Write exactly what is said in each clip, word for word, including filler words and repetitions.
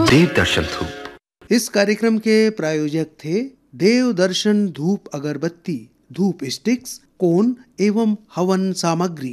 देव दर्शन धूप। इस कार्यक्रम के प्रायोजक थे देव दर्शन धूप अगरबत्ती, धूप स्टिक्स, कोन एवं हवन सामग्री।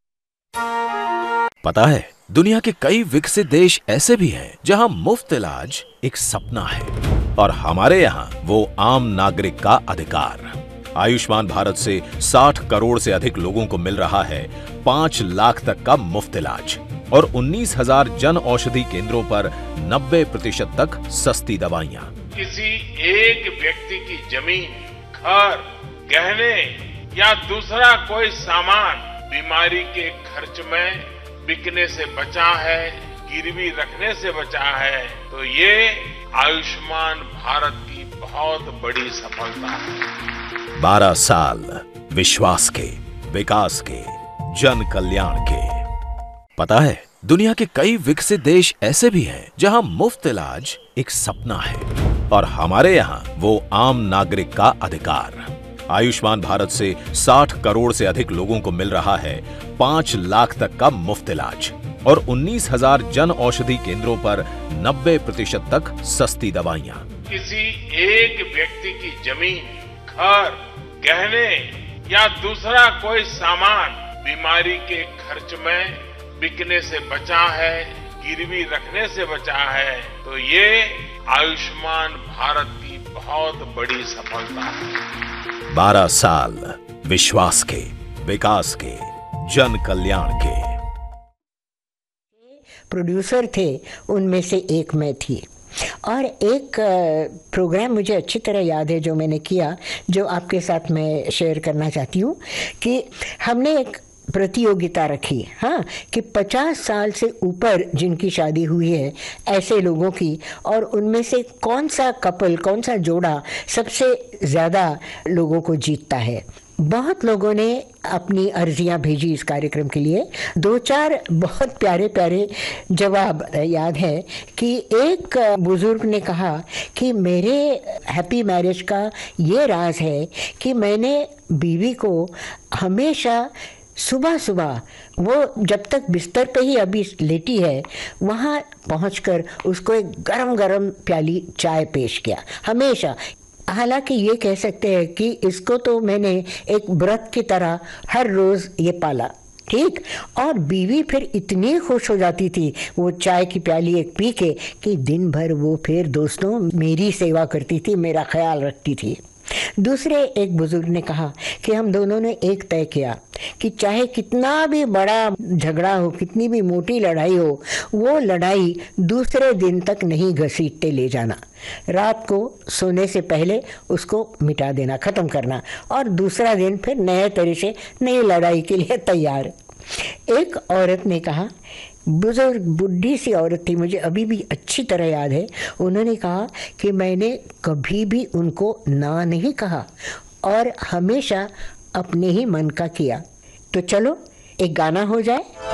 पता है, दुनिया के कई विकसित देश ऐसे भी हैं जहां मुफ्त इलाज एक सपना है और हमारे यहाँ वो आम नागरिक का अधिकार। आयुष्मान भारत से साठ करोड़ से अधिक लोगों को मिल रहा है पांच लाख तक का मुफ्त इलाज और उन्नीस हजार जन औषधि केंद्रों पर नब्बे प्रतिशत तक सस्ती दवाइयाँ। किसी एक व्यक्ति की जमीन, घर, गहने या दूसरा कोई सामान बीमारी के खर्च में बिकने से बचा है, गिरवी रखने से बचा है, तो ये आयुष्मान भारत की बहुत बड़ी सफलता है। बारह साल विश्वास के, विकास के, जन कल्याण के। पता है, दुनिया के कई विकसित देश ऐसे भी हैं जहां मुफ्त इलाज एक सपना है और हमारे यहाँ वो आम नागरिक का अधिकार। आयुष्मान भारत से साठ करोड़ से अधिक लोगों को मिल रहा है पांच लाख तक का मुफ्त इलाज और उन्नीस हजार जन औषधि केंद्रों पर नब्बे प्रतिशत तक सस्ती दवाइयाँ। किसी एक व्यक्ति की जमीन, घर, गहने या दूसरा कोई सामान बीमारी के खर्च में बिकने से बचा है, गिरवी रखने से बचा है, तो ये आयुष्मान भारत की बहुत बड़ी सफलता है। बारह साल विश्वास के, विकास के, जन कल्याण के। प्रोड्यूसर थे, उनमें से एक मैं थी और एक प्रोग्राम मुझे अच्छी तरह याद है जो मैंने किया, जो आपके साथ मैं शेयर करना चाहती हूँ कि हमने एक प्रतियोगिता रखी, हाँ, कि पचास साल से ऊपर जिनकी शादी हुई है ऐसे लोगों की, और उनमें से कौन सा कपल, कौन सा जोड़ा सबसे ज़्यादा लोगों को जीतता है। बहुत लोगों ने अपनी अर्जियां भेजी इस कार्यक्रम के लिए। दो चार बहुत प्यारे प्यारे जवाब याद है कि एक बुजुर्ग ने कहा कि मेरे हैप्पी मैरिज का ये राज है कि मैंने बीवी को हमेशा सुबह सुबह, वो जब तक बिस्तर पे ही अभी लेटी है, वहाँ पहुँचकर उसको एक गरम गरम प्याली चाय पेश किया, हमेशा। हालांकि ये कह सकते हैं कि इसको तो मैंने एक व्रत की तरह हर रोज़ ये पाला, ठीक। और बीवी फिर इतनी खुश हो जाती थी वो चाय की प्याली एक पी के कि दिन भर वो फिर दोस्तों मेरी सेवा करती थी, मेरा ख्याल रखती थी। दूसरे एक बुजुर्ग ने कहा कि हम दोनों ने एक तय किया कि चाहे कितना भी बड़ा झगड़ा हो, कितनी भी मोटी लड़ाई हो, वो लड़ाई दूसरे दिन तक नहीं घसीटते ले जाना, रात को सोने से पहले उसको मिटा देना, ख़त्म करना, और दूसरा दिन फिर नए तरह से नई लड़ाई के लिए तैयार। एक औरत ने कहा, बुजुर्ग बुढ़ी सी औरत थी, मुझे अभी भी अच्छी तरह याद है, उन्होंने कहा कि मैंने कभी भी उनको ना नहीं कहा और हमेशा अपने ही मन का किया। तो चलो एक गाना हो जाए।